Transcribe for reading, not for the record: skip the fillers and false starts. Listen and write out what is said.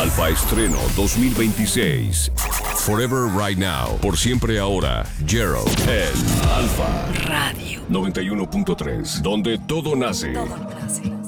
Alfa Estreno 2026. Forever Right Now. Por siempre ahora. Gerald. El Alfa Radio 91.3. Donde todo nace. Todo nace.